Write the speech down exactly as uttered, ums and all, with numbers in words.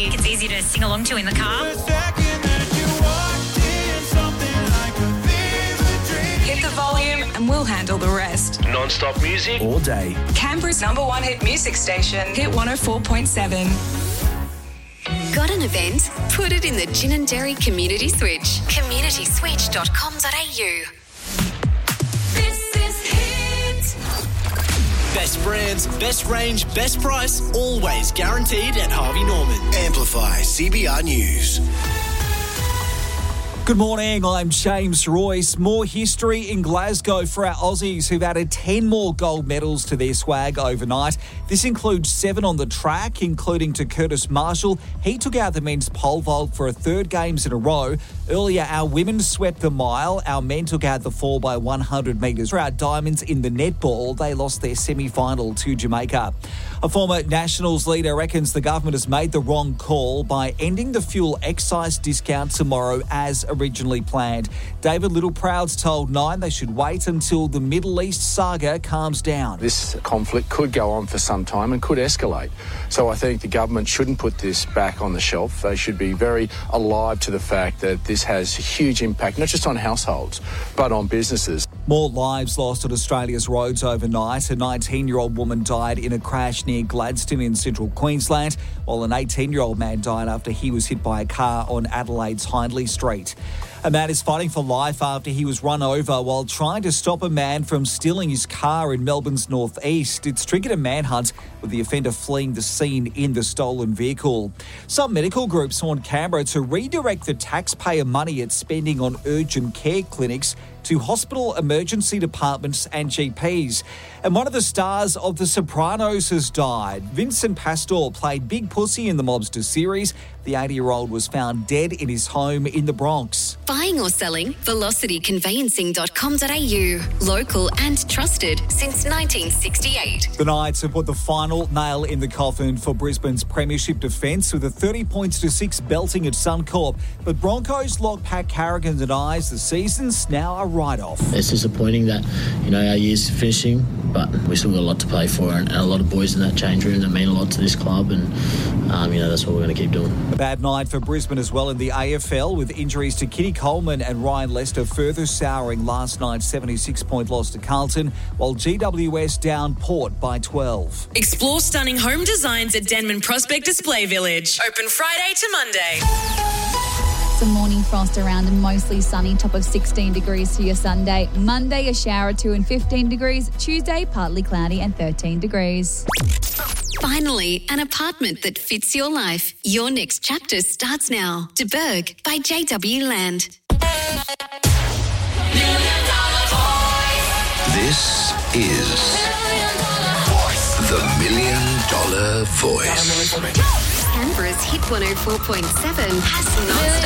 music. It's easy to sing along to in the car. Hit the volume and we'll handle the rest. Non-stop music all day. Canberra's number one hit music station, Hit one oh four point seven. Got an event? Put it in the Gin and Dairy Community Switch. community switch dot com dot a u. This is Hit. Best brands, best range, best price, always guaranteed at Harvey Norman. Amplify C B R News. Good morning, I'm James Royce. More history in Glasgow for our Aussies who've added ten more gold medals to their swag overnight. This includes seven on the track, including to Curtis Marshall. He took out the men's pole vault for a third games in a row. Earlier, our women swept the mile. Our men took out the four by one hundred metres. For our Diamonds in the netball, they lost their semi-final to Jamaica. A former Nationals leader reckons the government has made the wrong call by ending the fuel excise discount tomorrow as originally planned. David Littleproud's told Nine they should wait until the Middle East saga calms down. This conflict could go on for some time and could escalate. So I think the government shouldn't put this back on the shelf. They should be very alive to the fact that this has a huge impact, not just on households, but on businesses. More lives lost on Australia's roads overnight. A nineteen-year-old woman died in a crash near Gladstone in central Queensland, while an eighteen-year-old man died after he was hit by a car on Adelaide's Hindley Street. A man is fighting for life after he was run over while trying to stop a man from stealing his car in Melbourne's northeast. It's triggered a manhunt, with the offender fleeing the scene in the stolen vehicle. Some medical groups want Canberra to redirect the taxpayer money it's spending on urgent care clinics to hospital emergency departments and G Ps. And one of the stars of The Sopranos has died. Vincent Pastor played Big Pussy in the Mobster series. The eighty-year-old was found dead in his home in the Bronx. Buying or selling? velocity conveyancing dot com dot a u. Local and trusted since nineteen sixty-eight. The Knights have put the final nail in the coffin for Brisbane's premiership defence with a thirty points to six belting at Suncorp. But Broncos lock Pat Carrigan denies the season's now a write-off. It's disappointing that, you know, our year's finishing, but we still got a lot to play for and a lot of boys in that change room that mean a lot to this club, and, um, you know, that's what we're going to keep doing. A bad night for Brisbane as well in the A F L, with injuries to Kitty Coleman and Ryan Lester further souring last night's seventy-six point loss to Carlton, while G W S down Port by twelve. Explore stunning home designs at Denman Prospect Display Village. Open Friday to Monday. Some morning frost around and mostly sunny, top of sixteen degrees for your Sunday. Monday, a shower or two and fifteen degrees. Tuesday, partly cloudy and thirteen degrees. Finally, an apartment that fits your life. Your next chapter starts now. De Berg by J W Land. This is the Million Dollar Voice. Canberra's Hit one oh four point seven has non-stop